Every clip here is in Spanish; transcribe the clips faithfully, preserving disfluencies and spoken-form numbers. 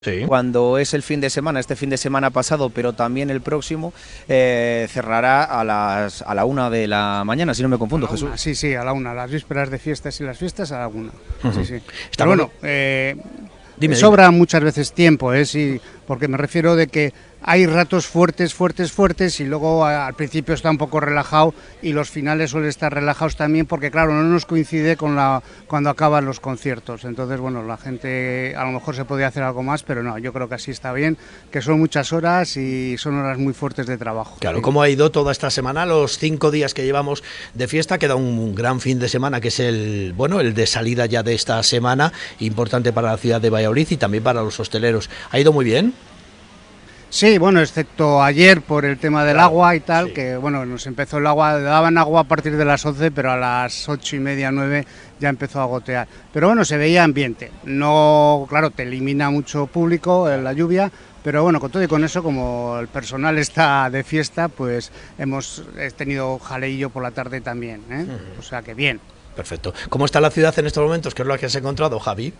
Sí. Cuando es el fin de semana, este fin de semana pasado, pero también el próximo, eh, cerrará a las a la una de la mañana, si no me confundo, a la Jesús. Una, sí, sí, a la una, las vísperas de fiestas y las fiestas a la una. Uh-huh. Sí, sí. Está Pero bueno, bueno. eh, Dime, sobra dime. muchas veces tiempo, ¿eh? Sí, porque me refiero de que hay ratos fuertes, fuertes, fuertes y luego a, al principio está un poco relajado y los finales suelen estar relajados también porque claro, no nos coincide con la cuando acaban los conciertos. Entonces, bueno, la gente a lo mejor se podría hacer algo más, pero no, yo creo que así está bien, que son muchas horas y son horas muy fuertes de trabajo. Claro, Sí. ¿cómo ha ido toda esta semana? Los cinco días que llevamos de fiesta, queda un gran fin de semana que es el, bueno, el de salida ya de esta semana, importante para la ciudad de Valladolid y también para los hosteleros. ¿Ha ido muy bien? Sí, bueno, excepto ayer por el tema del Claro, agua y tal, sí. que bueno, nos empezó el agua, daban agua a partir de las once, pero a las ocho y media, nueve ya empezó a gotear. Pero bueno, se veía ambiente. No, claro, te elimina mucho público en la lluvia, pero bueno, con todo y con eso, como el personal está de fiesta, pues hemos tenido jaleillo por la tarde también, ¿eh? Uh-huh. O sea que bien. Perfecto. ¿Cómo está la ciudad en estos momentos? ¿Qué es lo que has encontrado, Javi?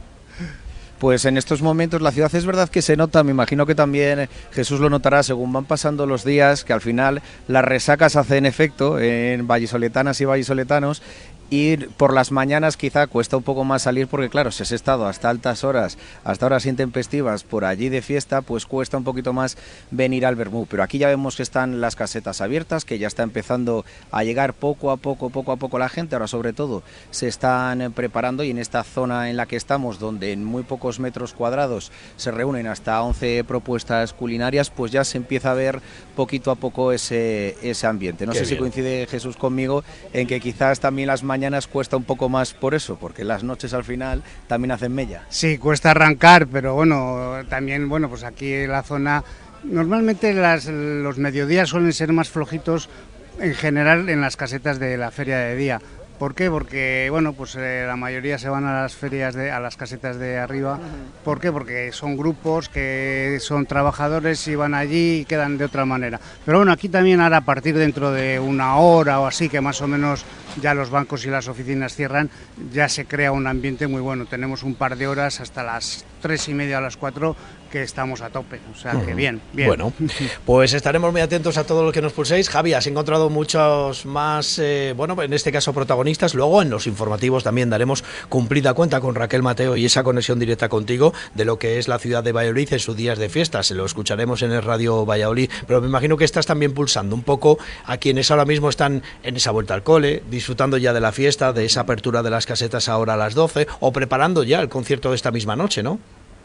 Pues en estos momentos la ciudad es verdad que se nota, me imagino que también Jesús lo notará según van pasando los días, que al final las resacas hacen efecto en vallisoletanas y vallisoletanos. Y por las mañanas quizá cuesta un poco más salir porque claro, si has estado hasta altas horas, hasta horas intempestivas por allí de fiesta, pues cuesta un poquito más venir al Vermú. Pero aquí ya vemos que están las casetas abiertas, que ya está empezando a llegar poco a poco, poco a poco la gente. Ahora sobre todo se están preparando y en esta zona en la que estamos, donde en muy pocos metros cuadrados se reúnen hasta once propuestas culinarias, pues ya se empieza a ver poquito a poco ese, ese ambiente. No Qué sé bien. si coincide Jesús conmigo en que quizás también las mañanas mañanas cuesta un poco más por eso, porque las noches al final también hacen mella. Sí, cuesta arrancar, pero bueno, también, bueno, pues aquí en la zona, normalmente las, los mediodías suelen ser más flojitos en general en las casetas de la feria de día. ¿Por qué? Porque, bueno, pues eh, la mayoría se van a las ferias, de, a las casetas de arriba. ¿Por qué? Porque son grupos que son trabajadores y van allí y quedan de otra manera. Pero bueno, aquí también ahora a partir dentro de una hora o así, que más o menos ya los bancos y las oficinas cierran, ya se crea un ambiente muy bueno. Tenemos un par de horas hasta las tres y media a las cuatro que estamos a tope, o sea que bien, bien. Bueno, pues estaremos muy atentos a todo lo que nos pulséis. Javi, has encontrado muchos más, eh, bueno, en este caso protagonistas. Luego en los informativos también daremos cumplida cuenta con Raquel Mateo y esa conexión directa contigo de lo que es la ciudad de Valladolid en sus días de fiesta. Se lo escucharemos en el Radio Valladolid, pero me imagino que estás también pulsando un poco a quienes ahora mismo están en esa vuelta al cole, disfrutando ya de la fiesta, de esa apertura de las casetas ahora a las doce o preparando ya el concierto de esta misma noche, ¿no?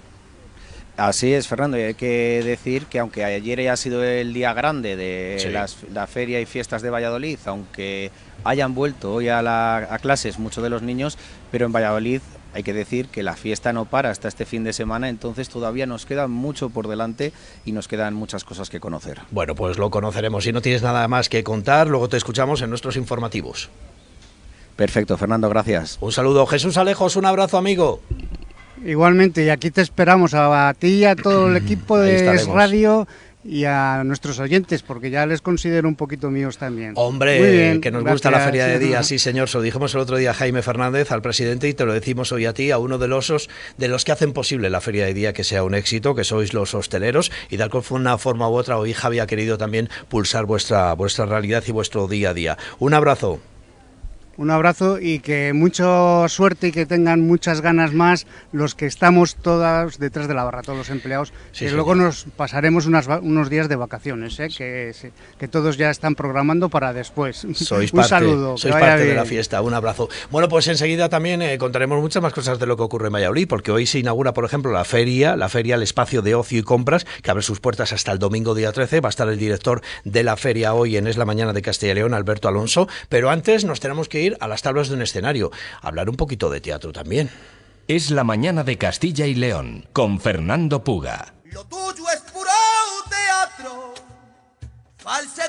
Así es, Fernando, y hay que decir que aunque ayer haya sido el día grande de sí. las, la feria y fiestas de Valladolid, aunque hayan vuelto hoy a, la, a clases muchos de los niños, pero en Valladolid hay que decir que la fiesta no para hasta este fin de semana, entonces todavía nos queda mucho por delante y nos quedan muchas cosas que conocer. Bueno, pues lo conoceremos. Si no tienes nada más que contar, luego te escuchamos en nuestros informativos. Perfecto, Fernando, gracias. Un saludo, Jesús Alejos, un abrazo, amigo. Igualmente, y aquí te esperamos a, a ti y a todo el equipo de Es Radio y a nuestros oyentes, porque ya les considero un poquito míos también. Hombre, muy bien, que nos gracias. gusta la feria de día, sí señor, se lo dijimos el otro día a Jaime Fernández, al presidente, y te lo decimos hoy a ti, a uno de los de los que hacen posible la feria de día que sea un éxito, que sois los hosteleros, y de alguna forma u otra hoy Javi ha querido también pulsar vuestra, vuestra realidad y vuestro día a día. Un abrazo. Un abrazo y que mucha suerte y que tengan muchas ganas más los que estamos todas detrás de la barra, todos los empleados, sí, que señor. Luego nos pasaremos unas, unos días de vacaciones, ¿eh? que, que todos ya están programando para después. Sois un parte, saludo. Sois parte de la fiesta, un abrazo. Bueno, pues enseguida también eh, contaremos muchas más cosas de lo que ocurre en Valladolid, porque hoy se inaugura, por ejemplo, la feria, la feria, el espacio de ocio y compras, que abre sus puertas hasta el domingo día trece. Va a estar el director de la feria hoy en Es la Mañana de Castilla y León, Alberto Alonso, pero antes nos tenemos que ir a las tablas de un escenario, hablar un poquito de teatro también. Es la Mañana de Castilla y León, con Fernando Puga. Lo tuyo es puro teatro, falsedad.